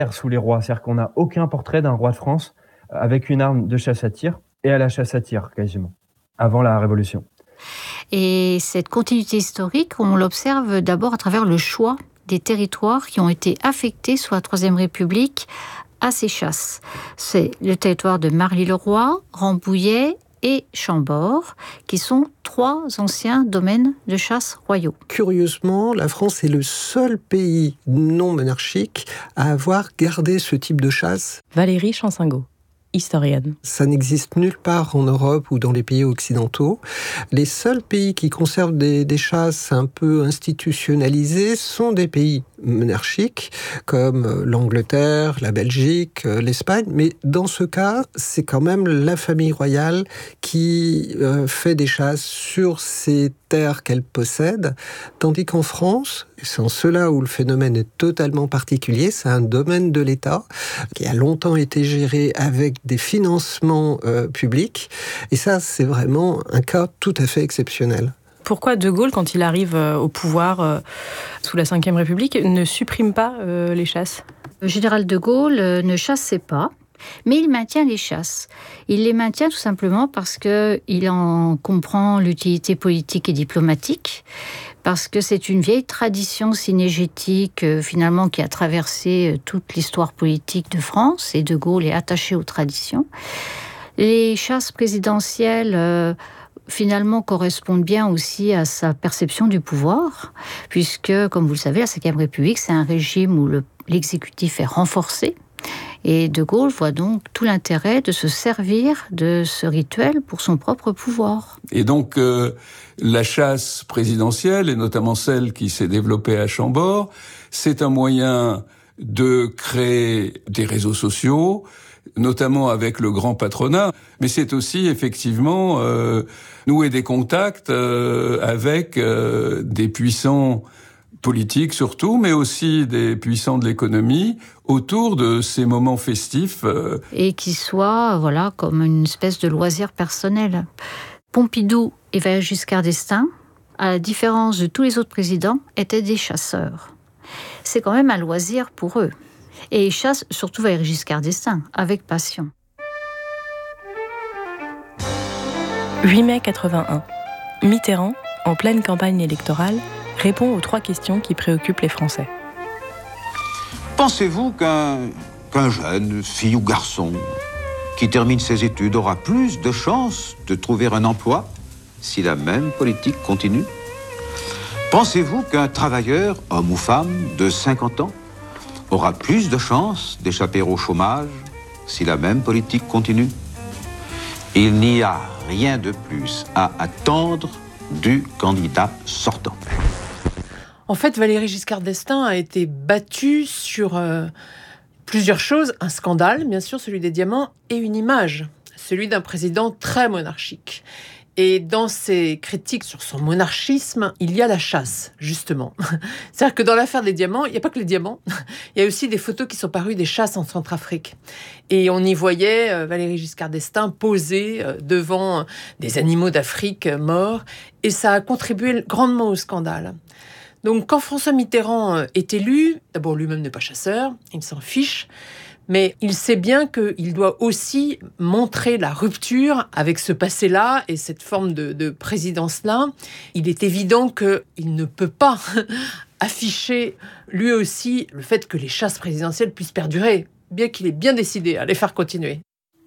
sous les rois. C'est-à-dire qu'on n'a aucun portrait d'un roi de France avec une arme de chasse à tir et à la chasse à tir, quasiment, avant la Révolution. Et cette continuité historique, on l'observe d'abord à travers le choix des territoires qui ont été affectés sous la Troisième République à ces chasses. C'est le territoire de Marly-le-Roi, Rambouillet et Chambord, qui sont 3 anciens domaines de chasse royaux. Curieusement, la France est le seul pays non monarchique à avoir gardé ce type de chasse. Valérie Chansingo, historienne. Ça n'existe nulle part en Europe ou dans les pays occidentaux. Les seuls pays qui conservent des chasses un peu institutionnalisées sont des pays monarchiques, comme l'Angleterre, la Belgique, l'Espagne. Mais dans ce cas, c'est quand même la famille royale qui fait des chasses sur ces terres qu'elle possède, tandis qu'en France, c'est en cela où le phénomène est totalement particulier, c'est un domaine de l'État qui a longtemps été géré avec des financements publics, et ça, c'est vraiment un cas tout à fait exceptionnel. Pourquoi De Gaulle, quand il arrive au pouvoir sous la Ve République, ne supprime pas les chasses ? Le général de Gaulle ne chassait pas, mais il maintient les chasses. Il les maintient tout simplement parce qu'il en comprend l'utilité politique et diplomatique, parce que c'est une vieille tradition cynégétique finalement qui a traversé toute l'histoire politique de France, et De Gaulle est attaché aux traditions. Les chasses présidentielles finalement correspondent bien aussi à sa perception du pouvoir, puisque, comme vous le savez, la Ve République, c'est un régime où l'exécutif est renforcé. Et De Gaulle voit donc tout l'intérêt de se servir de ce rituel pour son propre pouvoir. Et donc, la chasse présidentielle, et notamment celle qui s'est développée à Chambord, c'est un moyen de créer des réseaux sociaux, notamment avec le grand patronat, mais c'est aussi effectivement nouer des contacts avec des puissants politiques surtout, mais aussi des puissants de l'économie autour de ces moments festifs. Et qui soient comme une espèce de loisir personnel. Pompidou et Valéry Giscard d'Estaing, à la différence de tous les autres présidents, étaient des chasseurs. C'est quand même un loisir pour eux. Et ils chassent, surtout Valéry Giscard d'Estaing, avec passion. 8 mai 81. Mitterrand, en pleine campagne électorale, répond aux 3 questions qui préoccupent les Français. Pensez-vous qu'un jeune, fille ou garçon, qui termine ses études aura plus de chances de trouver un emploi si la même politique continue ? Pensez-vous qu'un travailleur, homme ou femme, de 50 ans, aura plus de chances d'échapper au chômage si la même politique continue ? Il n'y a rien de plus à attendre du candidat sortant. En fait, Valéry Giscard d'Estaing a été battu sur plusieurs choses. Un scandale, bien sûr, celui des diamants, et une image, celui d'un président très monarchique. Et dans ses critiques sur son monarchisme, il y a la chasse, justement. C'est-à-dire que dans l'affaire des diamants, il n'y a pas que les diamants, il y a aussi des photos qui sont parues des chasses en Centrafrique. Et on y voyait Valéry Giscard d'Estaing poser devant des animaux d'Afrique morts, et ça a contribué grandement au scandale. Donc quand François Mitterrand est élu, d'abord lui-même n'est pas chasseur, il s'en fiche, mais il sait bien qu'il doit aussi montrer la rupture avec ce passé-là et cette forme de présidence-là. Il est évident qu'il ne peut pas afficher lui aussi le fait que les chasses présidentielles puissent perdurer, bien qu'il ait bien décidé à les faire continuer.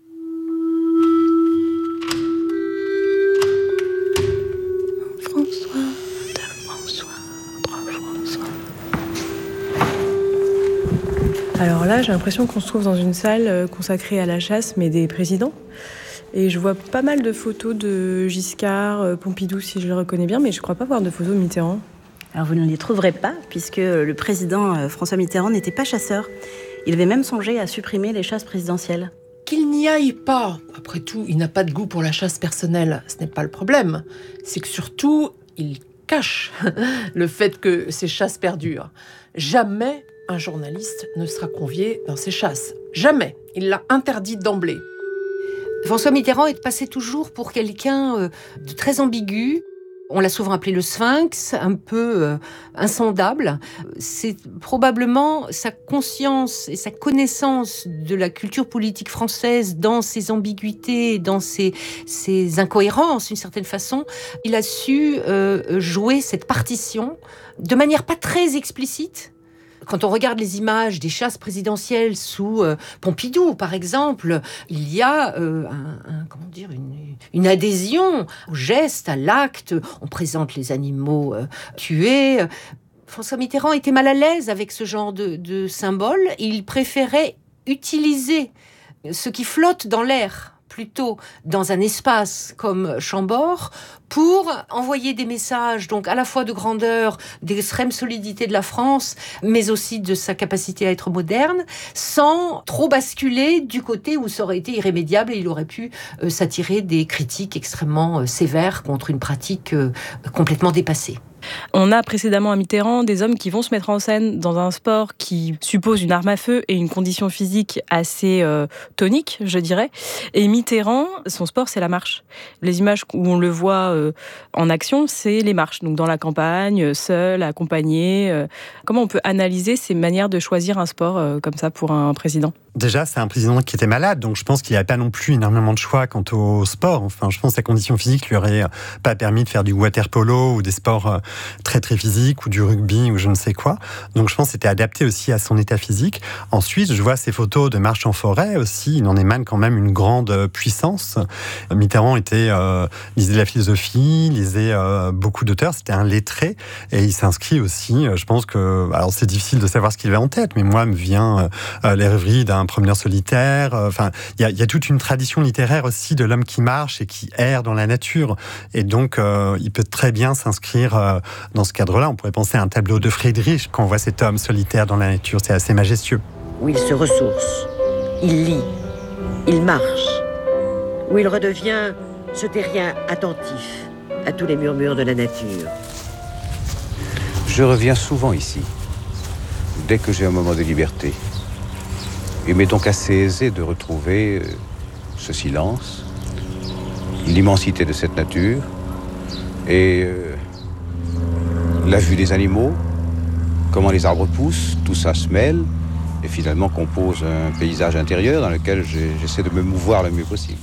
Alors là, j'ai l'impression qu'on se trouve dans une salle consacrée à la chasse, mais des présidents. Et je vois pas mal de photos de Giscard, Pompidou, si je le reconnais bien, mais je crois pas voir de photos de Mitterrand. Alors vous ne les trouverez pas, puisque le président François Mitterrand n'était pas chasseur. Il avait même songé à supprimer les chasses présidentielles. Qu'il n'y aille pas. Après tout, il n'a pas de goût pour la chasse personnelle. Ce n'est pas le problème. C'est que surtout, il cache le fait que ces chasses perdurent. Jamais un journaliste ne sera convié dans ces chasses. Jamais. Il l'a interdit d'emblée. François Mitterrand est passé toujours pour quelqu'un de très ambigu. On l'a souvent appelé le sphinx, un peu insondable. C'est probablement sa conscience et sa connaissance de la culture politique française dans ses ambiguïtés, dans ses incohérences, d'une certaine façon. Il a su jouer cette partition de manière pas très explicite. Quand on regarde les images des chasses présidentielles sous Pompidou, par exemple, il y a une adhésion au geste, à l'acte. On présente les animaux tués. François Mitterrand était mal à l'aise avec ce genre de symbole. Il préférait utiliser ce qui flotte dans l'air, plutôt dans un espace comme Chambord, pour envoyer des messages, donc à la fois de grandeur, d'extrême solidité de la France, mais aussi de sa capacité à être moderne, sans trop basculer du côté où ça aurait été irrémédiable et il aurait pu s'attirer des critiques extrêmement sévères contre une pratique complètement dépassée. On a précédemment à Mitterrand des hommes qui vont se mettre en scène dans un sport qui suppose une arme à feu et une condition physique assez tonique, je dirais. Et Mitterrand, son sport, c'est la marche. Les images où on le voit en action, c'est les marches. Donc dans la campagne, seul, accompagné. Comment on peut analyser ces manières de choisir un sport comme ça pour un président ? Déjà, c'est un président qui était malade, donc je pense qu'il n'y avait pas non plus énormément de choix quant au sport. Enfin, je pense que sa condition physique lui aurait pas permis de faire du water-polo ou des sports très très physiques ou du rugby ou je ne sais quoi. Donc je pense que c'était adapté aussi à son état physique. Ensuite, je vois ses photos de marche en forêt aussi. Il en émane quand même une grande puissance. Mitterrand lisait de la philosophie, lisait beaucoup d'auteurs. C'était un lettré et il s'inscrit aussi. Je pense que, alors c'est difficile de savoir ce qu'il avait en tête, mais moi me vient les rêveries d'un promeneur solitaire. Enfin, il y a toute une tradition littéraire aussi de l'homme qui marche et qui erre dans la nature. Et donc, il peut très bien s'inscrire dans ce cadre-là. On pourrait penser à un tableau de Friedrich quand on voit cet homme solitaire dans la nature. C'est assez majestueux. Où il se ressource, il lit, il marche, où il redevient ce terrien attentif à tous les murmures de la nature. Je reviens souvent ici, dès que j'ai un moment de liberté. Il m'est donc assez aisé de retrouver ce silence, l'immensité de cette nature et la vue des animaux, comment les arbres poussent, tout ça se mêle et finalement compose un paysage intérieur dans lequel j'essaie de me mouvoir le mieux possible.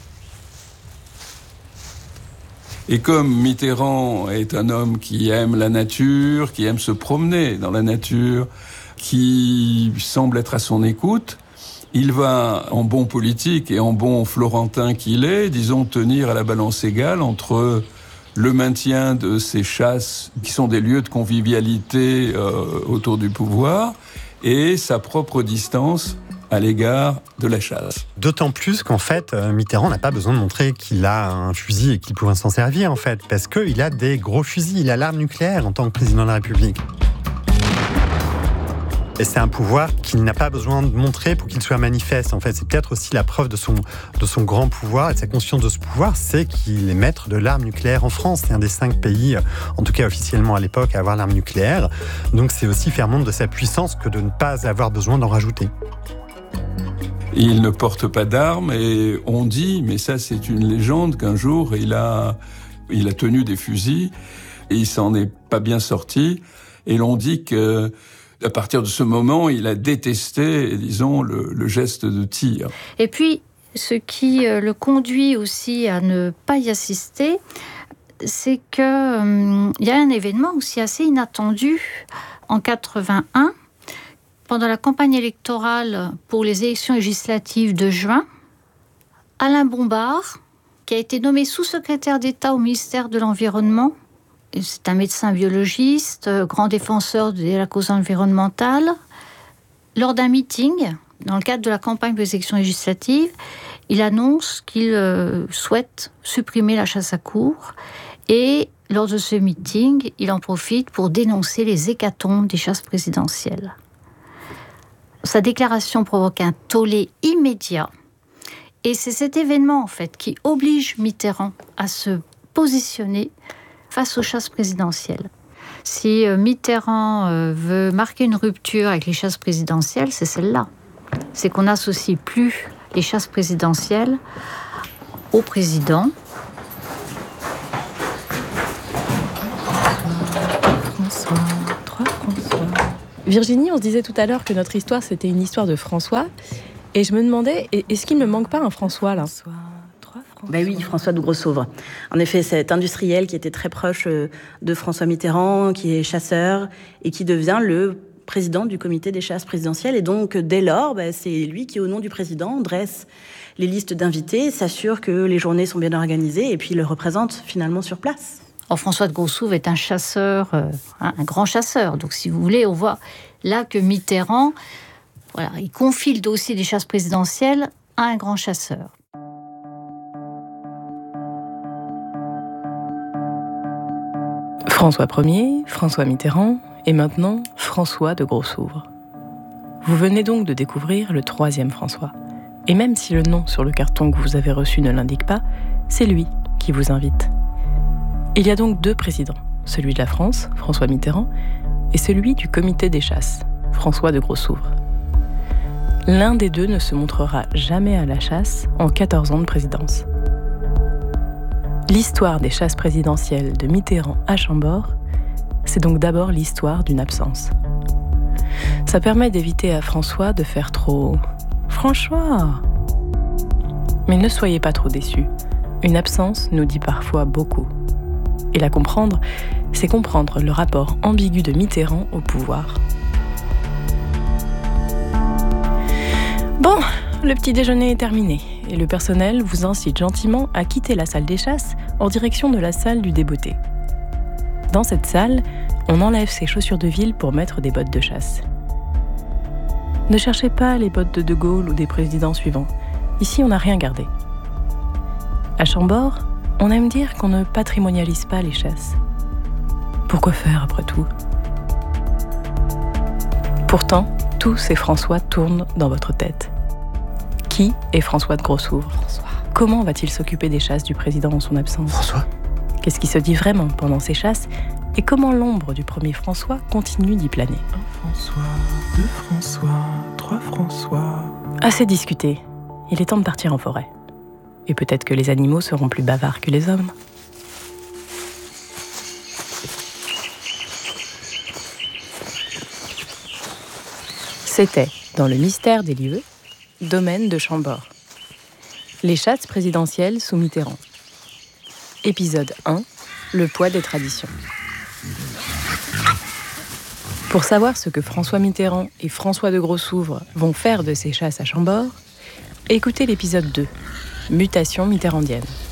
Et comme Mitterrand est un homme qui aime la nature, qui aime se promener dans la nature, qui semble être à son écoute, il va, en bon politique et en bon florentin qu'il est, disons, tenir à la balance égale entre le maintien de ces chasses qui sont des lieux de convivialité autour du pouvoir et sa propre distance à l'égard de la chasse. D'autant plus qu'en fait, Mitterrand n'a pas besoin de montrer qu'il a un fusil et qu'il pourrait s'en servir, en fait, parce qu'il a des gros fusils, il a l'arme nucléaire en tant que président de la République. Et c'est un pouvoir qu'il n'a pas besoin de montrer pour qu'il soit manifeste. En fait, c'est peut-être aussi la preuve de son grand pouvoir et de sa conscience de ce pouvoir, c'est qu'il est maître de l'arme nucléaire en France. C'est un des 5 pays, en tout cas officiellement à l'époque, à avoir l'arme nucléaire. Donc c'est aussi faire montre de sa puissance que de ne pas avoir besoin d'en rajouter. Il ne porte pas d'armes et on dit, mais ça c'est une légende, qu'un jour il a tenu des fusils et il s'en est pas bien sorti. Et l'on dit que à partir de ce moment, il a détesté, disons, le geste de tir. Et puis, ce qui le conduit aussi à ne pas y assister, c'est qu'il y a un événement aussi assez inattendu en 81, pendant la campagne électorale pour les élections législatives de juin. Alain Bombard, qui a été nommé sous-secrétaire d'État au ministère de l'Environnement, c'est un médecin biologiste, grand défenseur de la cause environnementale. Lors d'un meeting, dans le cadre de la campagne pour les élections législatives, il annonce qu'il souhaite supprimer la chasse à courre. Et lors de ce meeting, il en profite pour dénoncer les hécatombes des chasses présidentielles. Sa déclaration provoque un tollé immédiat. Et c'est cet événement, en fait, qui oblige Mitterrand à se positionner face aux chasses présidentielles. Si Mitterrand veut marquer une rupture avec les chasses présidentielles, c'est celle-là. C'est qu'on n'associe plus les chasses présidentielles au président. Virginie, on se disait tout à l'heure que notre histoire, c'était une histoire de François. Et je me demandais, est-ce qu'il ne me manque pas un François, là ? Ben oui, François de Grossouvre. En effet, cet industriel qui était très proche de François Mitterrand, qui est chasseur et qui devient le président du comité des chasses présidentielles. Et donc, dès lors, c'est lui qui, au nom du président, dresse les listes d'invités, s'assure que les journées sont bien organisées et puis le représente finalement sur place. Or, François de Grossouvre est un chasseur, un grand chasseur. Donc, si vous voulez, on voit là que Mitterrand, il confie le dossier des chasses présidentielles à un grand chasseur. François Ier, François Mitterrand et maintenant François de Grossouvre. Vous venez donc de découvrir le 3e François. Et même si le nom sur le carton que vous avez reçu ne l'indique pas, c'est lui qui vous invite. Il y a donc 2 présidents, celui de la France, François Mitterrand, et celui du comité des chasses, François de Grossouvre. L'un des 2 ne se montrera jamais à la chasse en 14 ans de présidence. L'histoire des chasses présidentielles de Mitterrand à Chambord, c'est donc d'abord l'histoire d'une absence. Ça permet d'éviter à François de faire trop « François !» Mais ne soyez pas trop déçus. Une absence nous dit parfois beaucoup. Et la comprendre, c'est comprendre le rapport ambigu de Mitterrand au pouvoir. Bon, le petit déjeuner est terminé et le personnel vous incite gentiment à quitter la salle des chasses en direction de la salle du débeauté. Dans cette salle, on enlève ses chaussures de ville pour mettre des bottes de chasse. Ne cherchez pas les bottes de De Gaulle ou des présidents suivants. Ici, on n'a rien gardé. À Chambord, on aime dire qu'on ne patrimonialise pas les chasses. Pourquoi faire, après tout ? Pourtant, tous ces François tournent dans votre tête. Qui est François de Grossouvre ? Comment va-t-il s'occuper des chasses du président en son absence ? François ? Qu'est-ce qui se dit vraiment pendant ces chasses ? Et comment l'ombre du premier François continue d'y planer ? 1 François, 2 François, 3 François... Assez discuté. Il est temps de partir en forêt. Et peut-être que les animaux seront plus bavards que les hommes. C'était, dans le mystère des lieux, domaine de Chambord. Les chasses présidentielles sous Mitterrand. Épisode 1, le poids des traditions. Pour savoir ce que François Mitterrand et François de Grossouvre vont faire de ces chasses à Chambord, écoutez l'épisode 2, Mutation mitterrandienne.